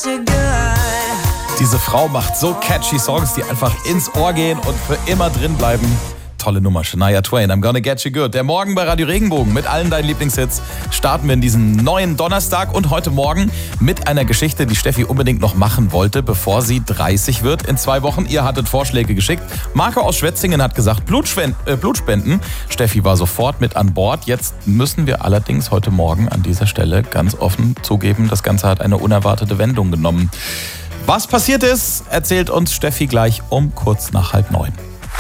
Diese Frau macht so catchy Songs, die einfach ins Ohr gehen und für immer drin bleiben. Tolle Nummer, Shania Twain, I'm gonna get you good. Der Morgen bei Radio Regenbogen mit allen deinen Lieblingshits starten wir in diesen neuen Donnerstag und heute Morgen mit einer Geschichte, die Steffi unbedingt noch machen wollte, bevor sie 30 wird in 2 Wochen. Ihr hattet Vorschläge geschickt. Marco aus Schwetzingen hat gesagt, Blutspenden. Steffi war sofort mit an Bord. Jetzt müssen wir allerdings heute Morgen an dieser Stelle ganz offen zugeben, das Ganze hat eine unerwartete Wendung genommen. Was passiert ist, erzählt uns Steffi gleich um kurz nach 8:30.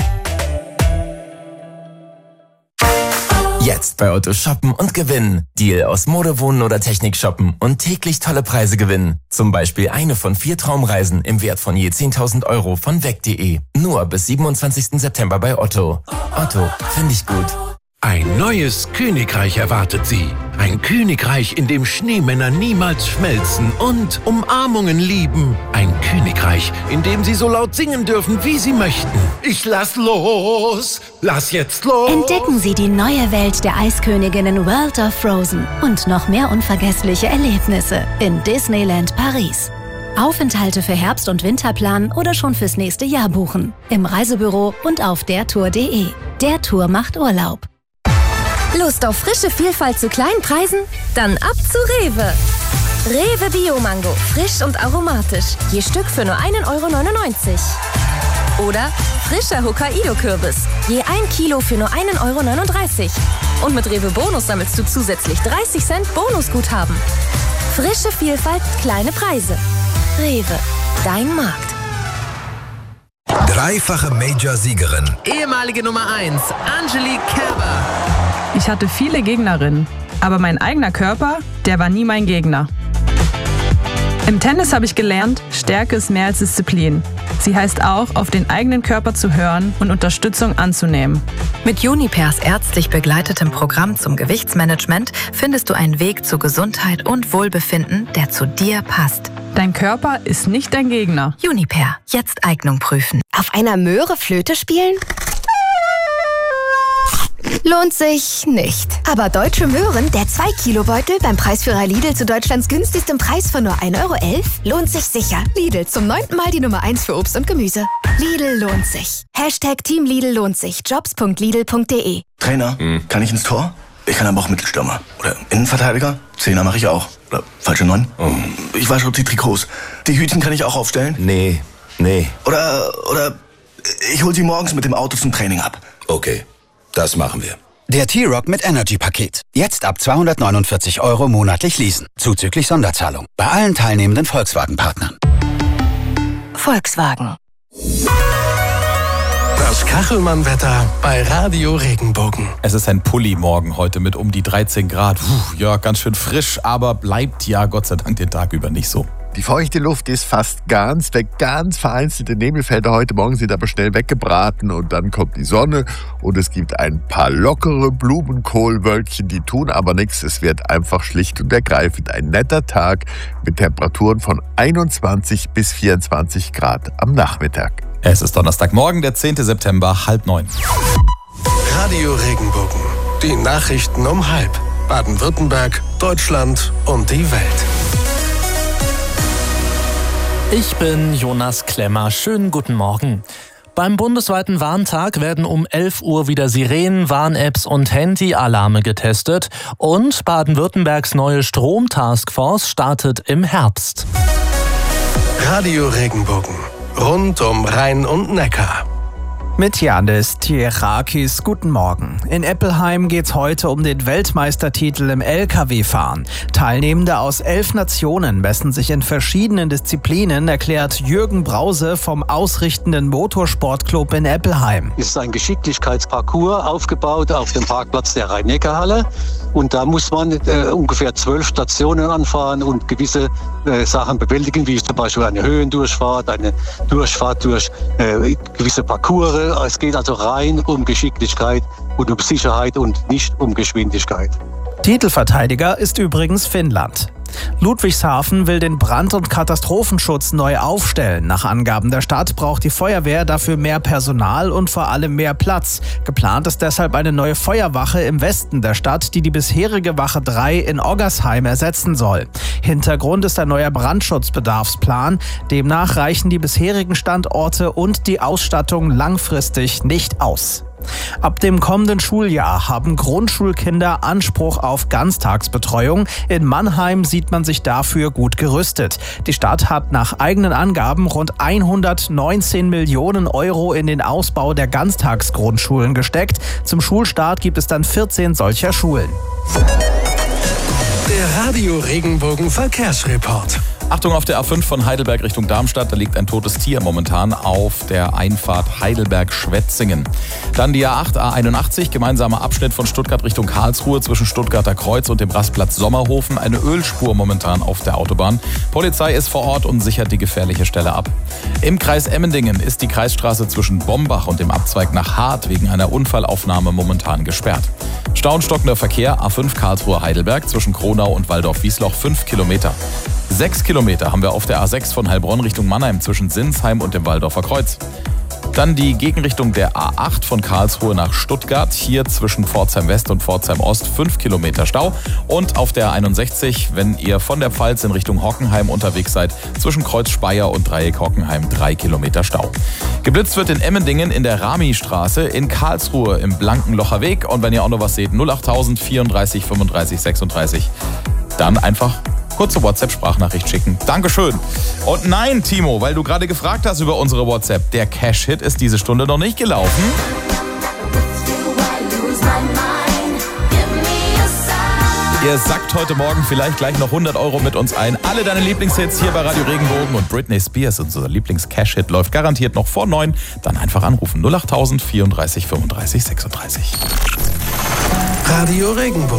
Jetzt bei Otto shoppen und gewinnen. Deal aus Mode, Wohnen oder Technik shoppen und täglich tolle Preise gewinnen. Zum Beispiel eine von 4 Traumreisen im Wert von je 10.000 € von weg.de. Nur bis 27. September bei Otto. Otto, finde ich gut. Ein neues Königreich erwartet Sie. Ein Königreich, in dem Schneemänner niemals schmelzen und Umarmungen lieben. Ein Königreich, in dem Sie so laut singen dürfen, wie Sie möchten. Ich lass los! Lass jetzt los! Entdecken Sie die neue Welt der Eisköniginnen World of Frozen und noch mehr unvergessliche Erlebnisse in Disneyland Paris. Aufenthalte für Herbst- und Winterplan oder schon fürs nächste Jahr buchen. Im Reisebüro und auf dertour.de. Der Tour macht Urlaub. Lust auf frische Vielfalt zu kleinen Preisen? Dann ab zu Rewe. Rewe Bio-Mango, frisch und aromatisch. Je Stück für nur 1,99 € Oder frischer Hokkaido-Kürbis. Je 1 Kilo für nur 1,39 € Und mit Rewe Bonus sammelst du zusätzlich 30 Cent Bonusguthaben. Frische Vielfalt, kleine Preise. Rewe, dein Markt. Dreifache Major-Siegerin. Ehemalige Nummer 1, Angelique Kerber. Ich hatte viele Gegnerinnen, aber mein eigener Körper, der war nie mein Gegner. Im Tennis habe ich gelernt, Stärke ist mehr als Disziplin. Sie heißt auch, auf den eigenen Körper zu hören und Unterstützung anzunehmen. Mit Junipers ärztlich begleitetem Programm zum Gewichtsmanagement findest du einen Weg zu Gesundheit und Wohlbefinden, der zu dir passt. Dein Körper ist nicht dein Gegner. Juniper, jetzt Eignung prüfen. Auf einer Möhre Flöte spielen? Lohnt sich nicht. Aber Deutsche Möhren, der 2-Kilo-Beutel beim Preisführer Lidl zu Deutschlands günstigstem Preis von nur 1,11 € lohnt sich sicher. Lidl, zum 9. Mal die Nummer 1 für Obst und Gemüse. Lidl lohnt sich. #Team Lidl lohnt sich. Jobs.lidl.de. Trainer, kann ich ins Tor? Ich kann aber auch Mittelstürmer. Oder Innenverteidiger? Zehner mache ich auch. Oder falsche 9? Ich wasche auch die Trikots. Die Hütchen kann ich auch aufstellen? Nee. Oder ich hol sie morgens mit dem Auto zum Training ab. Okay, das machen wir. Der T-Rock mit Energy-Paket. Jetzt ab 249 € monatlich leasen. Zuzüglich Sonderzahlung. Bei allen teilnehmenden Volkswagen-Partnern. Volkswagen. Das Kachelmann-Wetter bei Radio Regenbogen. Es ist ein Pulli-Morgen heute mit um die 13 Grad. Ja, ganz schön frisch, aber bleibt ja Gott sei Dank den Tag über nicht so. Die feuchte Luft ist fast ganz weg, ganz vereinzelte Nebelfelder heute Morgen sind aber schnell weggebraten und dann kommt die Sonne und es gibt ein paar lockere Blumenkohlwölkchen, die tun aber nichts. Es wird einfach schlicht und ergreifend ein netter Tag mit Temperaturen von 21 bis 24 Grad am Nachmittag. Es ist Donnerstagmorgen, der 10. September, 8:30. Radio Regenbogen. Die Nachrichten um 12:30. Baden-Württemberg, Deutschland und die Welt. Ich bin Jonas Klemmer. Schönen guten Morgen. Beim bundesweiten Warntag werden um 11 Uhr wieder Sirenen, Warn-Apps und Handy-Alarme getestet. Und Baden-Württembergs neue Strom-Taskforce startet im Herbst. Radio Regenbogen. Rund um Rhein und Neckar. Mit Janis Tierakis, guten Morgen. In Eppelheim geht's heute um den Weltmeistertitel im LKW-Fahren. Teilnehmende aus 11 Nationen messen sich in verschiedenen Disziplinen, erklärt Jürgen Brause vom ausrichtenden Motorsportclub in Eppelheim. Es ist ein Geschicklichkeitsparcours aufgebaut auf dem Parkplatz der Rhein-Neckar-Halle. Und da muss man ungefähr 12 Stationen anfahren und gewisse Sachen bewältigen, wie zum Beispiel eine Höhendurchfahrt, eine Durchfahrt durch gewisse Parcours. Es geht also rein um Geschicklichkeit und um Sicherheit und nicht um Geschwindigkeit. Titelverteidiger ist übrigens Finnland. Ludwigshafen will den Brand- und Katastrophenschutz neu aufstellen. Nach Angaben der Stadt braucht die Feuerwehr dafür mehr Personal und vor allem mehr Platz. Geplant ist deshalb eine neue Feuerwache im Westen der Stadt, die bisherige Wache 3 in Oggersheim ersetzen soll. Hintergrund ist ein neuer Brandschutzbedarfsplan. Demnach reichen die bisherigen Standorte und die Ausstattung langfristig nicht aus. Ab dem kommenden Schuljahr haben Grundschulkinder Anspruch auf Ganztagsbetreuung. In Mannheim sieht man sich dafür gut gerüstet. Die Stadt hat nach eigenen Angaben rund 119 Millionen Euro in den Ausbau der Ganztagsgrundschulen gesteckt. Zum Schulstart gibt es dann 14 solcher Schulen. Der Radio Regenbogen Verkehrsreport. Achtung auf der A5 von Heidelberg Richtung Darmstadt, da liegt ein totes Tier momentan auf der Einfahrt Heidelberg-Schwetzingen. Dann die A8, A81, gemeinsamer Abschnitt von Stuttgart Richtung Karlsruhe zwischen Stuttgarter Kreuz und dem Rastplatz Sommerhofen. Eine Ölspur momentan auf der Autobahn. Polizei ist vor Ort und sichert die gefährliche Stelle ab. Im Kreis Emmendingen ist die Kreisstraße zwischen Bombach und dem Abzweig nach Hart wegen einer Unfallaufnahme momentan gesperrt. Stauenstockender Verkehr, A5 Karlsruhe-Heidelberg zwischen Kronau und Waldorf-Wiesloch 5 Kilometer. 6 Kilometer haben wir auf der A6 von Heilbronn Richtung Mannheim zwischen Sinsheim und dem Waldorfer Kreuz. Dann die Gegenrichtung der A8 von Karlsruhe nach Stuttgart, hier zwischen Pforzheim West und Pforzheim Ost 5 Kilometer Stau. Und auf der 61, wenn ihr von der Pfalz in Richtung Hockenheim unterwegs seid, zwischen Kreuz Speyer und Dreieck Hockenheim 3 Kilometer Stau. Geblitzt wird in Emmendingen in der Rami-Straße, in Karlsruhe im Blankenlocher Weg. Und wenn ihr auch noch was seht, 08000 34 35 36. Dann einfach kurze WhatsApp-Sprachnachricht schicken. Dankeschön. Und nein, Timo, weil du gerade gefragt hast über unsere WhatsApp, der Cash-Hit ist diese Stunde noch nicht gelaufen. Ihr sackt heute Morgen vielleicht gleich noch 100 Euro mit uns ein. Alle deine Lieblingshits hier bei Radio Regenbogen und Britney Spears, unser Lieblings-Cash-Hit, läuft garantiert noch vor 9. Dann einfach anrufen 08000 34 35 36. Radio Regenbogen.